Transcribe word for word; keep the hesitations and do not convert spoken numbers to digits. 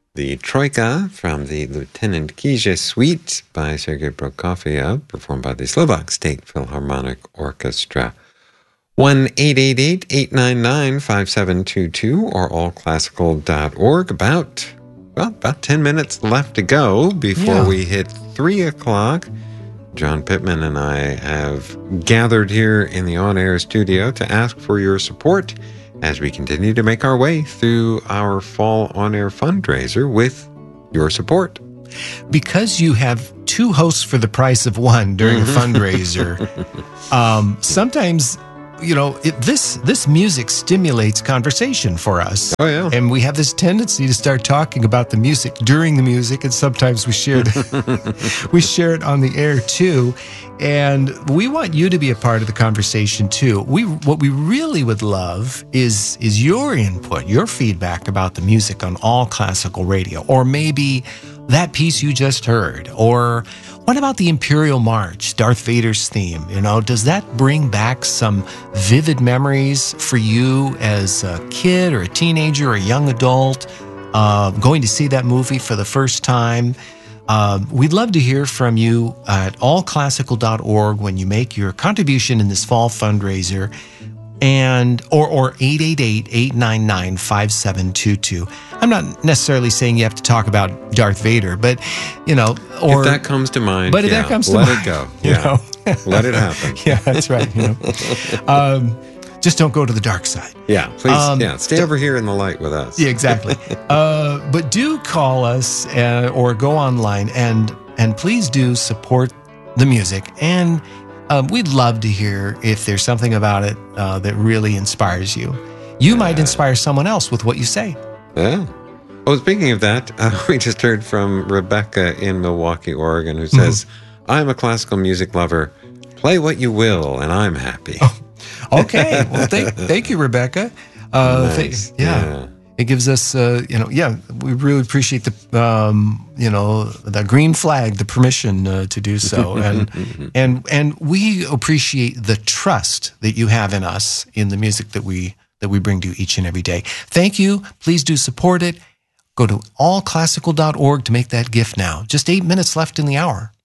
the Troika from the Lieutenant Kije Suite by Sergei Prokofiev, performed by the Slovak State Philharmonic Orchestra. one eight eight eight, eight nine nine, five seven two two or all classical dot org. About, well, about ten minutes left to go before Yeah. we hit three o'clock. John Pittman and I have gathered here in the on-air studio to ask for your support as we continue to make our way through our fall on-air fundraiser with your support. Because you have two hosts for the price of one during a fundraiser, um, sometimes, you know, it, this this music stimulates conversation for us. Oh, yeah. And we have this tendency to start talking about the music during the music, and sometimes we share it, we share it on the air too. And we want you to be a part of the conversation too. We what we really would love is is your input, your feedback about the music on All Classical Radio, or maybe that piece you just heard, or what about the Imperial March, Darth Vader's theme? You know, does that bring back some vivid memories for you as a kid or a teenager or a young adult, uh, going to see that movie for the first time? Uh, we'd love to hear from you at all classical dot org when you make your contribution in this fall fundraiser, and or or eight eight eight, eight nine nine, five seven two two. I'm not necessarily saying you have to talk about Darth Vader, but, you know, or... If that comes to mind, But if yeah, that comes to let mind, it go. you Yeah. know. Let it happen. Yeah, that's right. You know, um, just don't go to the dark side. Yeah, please, Um, yeah, stay over here in the light with us. Yeah, exactly. uh, but do call us uh, or go online and and please do support the music. And um, we'd love to hear if there's something about it uh, that really inspires you. You might inspire someone else with what you say. Yeah. Oh, speaking of that, uh, we just heard from Rebecca in Milwaukee, Oregon, who says, I'm a classical music lover. Play what you will, and I'm happy. Oh, okay. Well, thank, thank you, Rebecca. Uh, Nice. th- yeah. Yeah. It gives us, uh, you know, yeah, we really appreciate the, um, you know, the green flag, the permission uh, to do so, and and and we appreciate the trust that you have in us in the music that we that we bring to you each and every day. Thank you. Please do support it. Go to all classical dot org to make that gift now. Just eight minutes left in the hour.